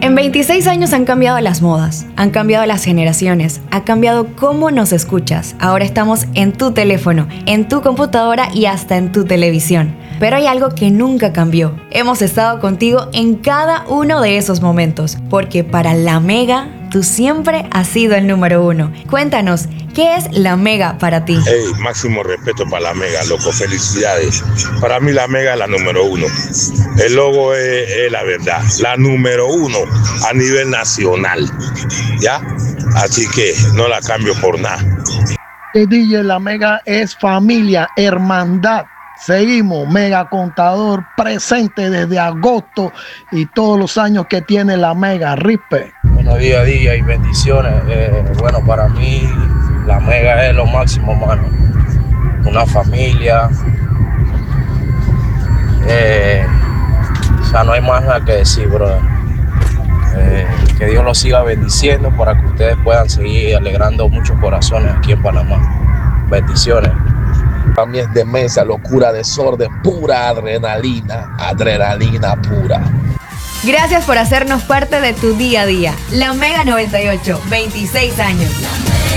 En 26 años han cambiado las modas, han cambiado las generaciones, ha cambiado cómo nos escuchas. Ahora estamos en tu teléfono, en tu computadora y hasta en tu televisión. Pero hay algo que nunca cambió. Hemos estado contigo en cada uno de esos momentos, porque para La Mega, tú siempre has sido el número uno. Cuéntanos, ¿qué es La Mega para ti? Hey, máximo respeto para La Mega, loco, felicidades. Para mí La Mega es la número uno. El logo es la verdad, la número uno a nivel nacional, ¿ya? Así que no la cambio por nada. DJ, La Mega es familia, hermandad. Seguimos, Mega Contador presente desde agosto y todos los años que tiene La Mega. Rispe. Bueno, día a día y bendiciones. Bueno, para mí La Mega es lo máximo, mano. Una familia. O sea, no hay más nada que decir, brother. Que Dios los siga bendiciendo para que ustedes puedan seguir alegrando muchos corazones aquí en Panamá. Bendiciones. Para mí es demencia, locura, desorden, pura adrenalina, adrenalina pura. Gracias por hacernos parte de tu día a día. La Mega 98, 26 años.